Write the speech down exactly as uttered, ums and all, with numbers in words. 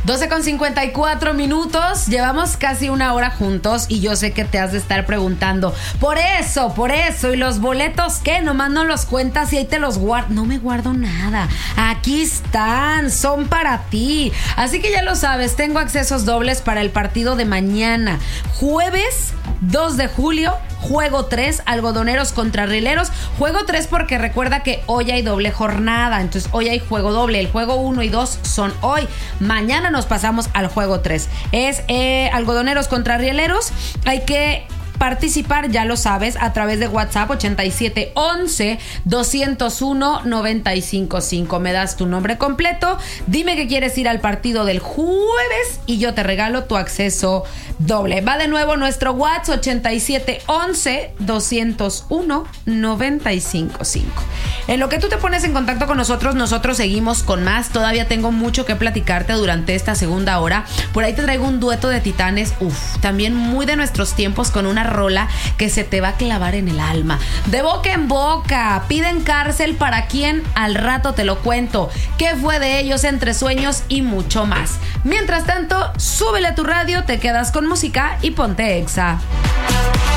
doce con cincuenta y cuatro minutos. Llevamos casi una hora juntos y yo sé que te has de estar preguntando, por eso, por eso, ¿y los boletos qué? Nomás no los cuentas y ahí te los guardo. No me guardo nada. Aquí están, son para ti. Así que ya lo sabes, tengo accesos dobles para el partido de mañana, jueves dos de julio. Juego tres, algodoneros contra rieleros. Juego tres porque recuerda que hoy hay doble jornada. Entonces hoy hay juego doble. El juego uno y dos son hoy. Mañana nos pasamos al juego tres. Es eh, algodoneros contra rieleros. Hay que participar, ya lo sabes, a través de WhatsApp ochenta y siete once doscientos uno noventa y cinco cinco. Me das tu nombre completo, dime que quieres ir al partido del jueves y yo te regalo tu acceso doble. Va de nuevo nuestro WhatsApp ochenta y siete once doscientos uno noventa y cinco cinco. En lo que tú te pones en contacto con nosotros, nosotros seguimos con más. Todavía tengo mucho que platicarte durante esta segunda hora. Por ahí te traigo un dueto de Titanes, uff, también muy de nuestros tiempos, con una rola que se te va a clavar en el alma. De boca en boca, piden cárcel para quien, al rato te lo cuento. ¿Qué fue de ellos? Entre sueños y mucho más. Mientras tanto, súbele a tu radio, te quedas con música y ponte Exa.